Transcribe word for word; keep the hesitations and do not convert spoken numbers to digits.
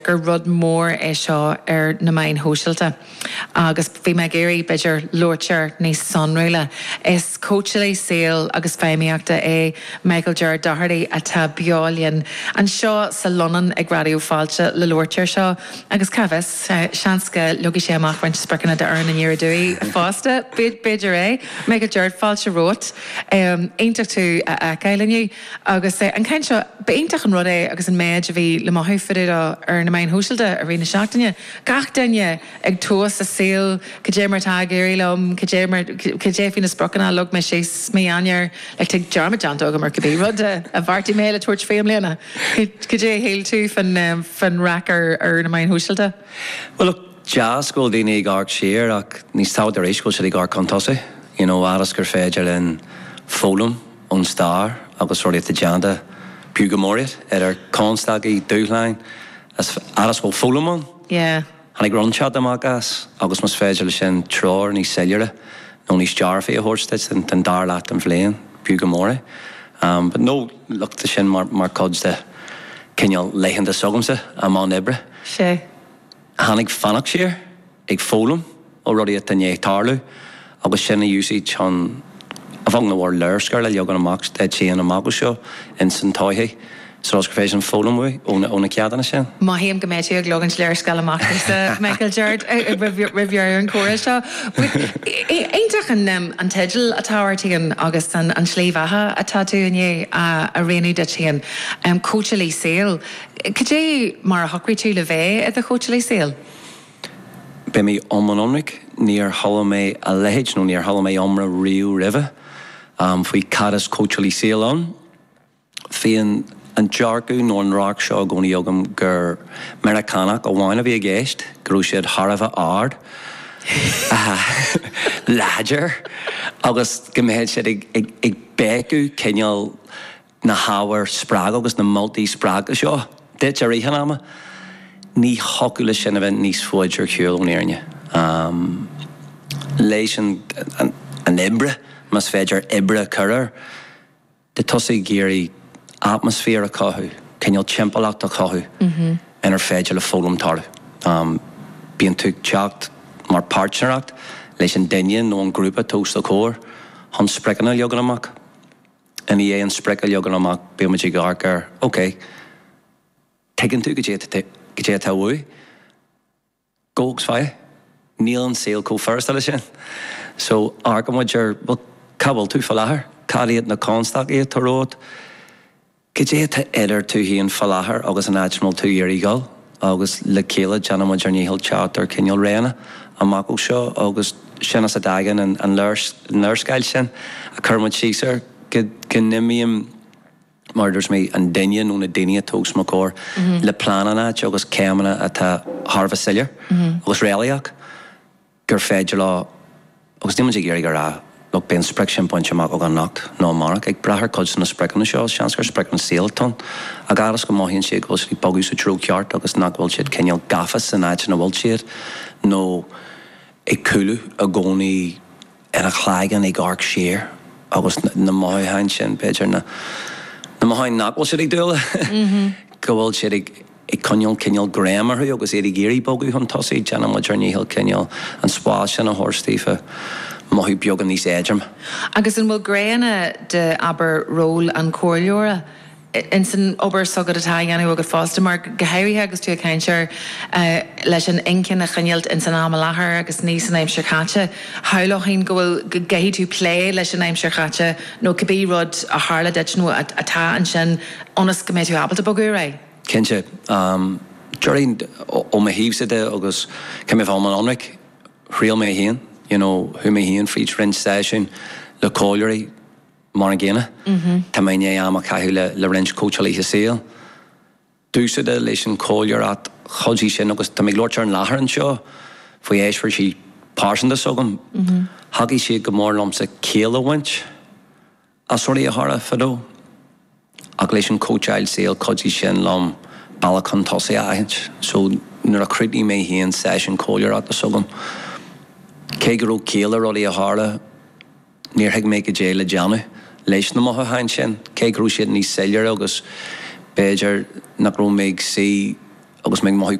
gur rud mór é seo ar na main hóisiilta. Agus bhí me géirí beidir lúirtear níos sonraile. Is coachalaí saol agus féimiíochta é Michael Ger Doherty atá beáilíonn an seo sa Lonnon ag radio fáilte le lúirtear seo. Agus cahas, seansca lugi sé amach baint spracna de ar na níor dúí fásta, beidir é, Michael Ger fáilte rót, aintach tú a caiileniu, agus an cain seo, beintach an rud é agus an méid a bhí le maithú fidir ar na main hóisiilta a rina seachtaine. Gach daine ag tuas a saol, cé mar tá géirí lom, cé fin na sprocana lug me sé mé aniar le te jarmajan dog mar go bí rud a bhartí méile tuairt féim léna. Cé héil tú fan racar ar na main hóisiilta? Well, look, jazz go daine ag arc sér ach níos táid ar éis go sé ag arc contasa. You know, aras gur féidir in fólum ón star agus roiad a janda Pugamoriat ar ar constag í dúchlein as aras bhil fólumón. Yeah. Hannig ronchad amach as agus mas féidir le sin tror ní sellere nó níos jar fé a horsteid den den dar lat an bhléin Pugamore. Um, but no, look the sin mar mar cods de cinneal leichen de sogamse am an ibre. Sé. Hannig fannach sér ag fólum ó rudi at den tarlu agus sin a usage on a bhang na war lurskar le jogan amach de chi an amach seo in san toihe. So os gefeis an fólum wy óna óna ceadanna sin. Má híam go méid ag logan léir scalamach is Michael Gerd riviear an choir seo. Éintach an an teidil a táhairtíon agus an slíomhatha atá tú inné a réanú de tíon coachalí saol. Cé mar a hocaí tú le bheith a coachalí saol? Be mi ommanonric níor hala mé a lehéid nó níor hala mé omra riú rive um, faoi cadas coachalí saol an. Fion an jargu nó an rock seo gona jogam gur Americanach a bháin a bhí a géist, grú siad Harvah ard. Láger. Agus gomhéid siad ag, ag becu cinneal na háhar sprág agus na multi sprág a seo. Dit ar íhan ama. Ní hocula sin a bheith níos fuidir chiúil ón éirne. Um, leis an, an, an ibre, mas féidir ibre curar. De tosaí géirí atmosfér a cahu, cinneal timpalacht a cahu, mm-hmm. en ar féidir le fólum tarlu. Um, Bíon tú teacht mar partneracht, leis an daine nó an grúpa tóst a cór, han sprecanna jogan amach. En i é an spreca jogan amach, bí ma dig arcar, ok, tegin tú gajé ta wui, gógs fai, níl an saol có first a sin. So, arca ma jar, well, cabal tú falahar, cariad na constag é taród, Gé te idir tú hí an falahar agus an admiral tú irígal agus le céile Jana ma jarníhil charter cinneal réna amach ó seo agus sinna sa dagan an an lurskail sin a chumad sísar gannimium murders mé an daine nó na daine tógs ma cór le planana agus céamana atá Harvah Siller agus réalaach gur féidir lá agus dimman sé géirí gur rá Look, being sprechen point amach og an nacht no mark. Ag brahar cods na sprechen seo, seans gur sprechen sailton. Ag aras go maithíonn sé gos í bogus sa trú ceart agus nachhfuil siad cinneal gafas san áit na bhfuil siad nó ag cúlú a gcónaí ar a chláigan ag arc sér agus na maithain sin beidir na na maithain nachhfuil siad ag dúla. Go bhfuil siad ag ag cinneal cinneal grammar agus éad géirí bogu chun tosaí Jana ma jarníhil cinneal an spáil sin a hórstífa. Mahi biogan níos éidrim. Agus an bhfuil gréana de aber ról an cóirleora in san obair sogad atá dhéanú agus fásta mar gohéirithe agus tú a caiintear leis an incin a chuinealt in san am láthair agus níos an aimseir chatte. Háilechín go bhfuil go gaithí tú plé leis an aimseir chatte nó cibí rud a hála deit nó atá an sin onas go méid tú abalta bogu ré. Cinse, um, Jorín ó ma híomsa de agus cemih fáil an anric, rial mé híon. You know, who may hear for each French session, le colliery, Margina, Tamania Yama Kahula, the French coach Alicia Sale. Do so the lation collier at Hodgie Shinogus, Tamiglorcher and Laharan Shaw, for years for she parson the sogum. Huggy she go more lumps a kilo winch. A sorry a hara fado. Aglation coach I'll sale Hodgie Shin Lum, Balacon Tossi Ahinch. So, near a critty may he in session collier at the sogum. Kegaró céile rodí a hála níor heag méid go dé le deanú leis na motha hain sin, cégarú siad níos sellir agus beidir nach ró méid sí agus mé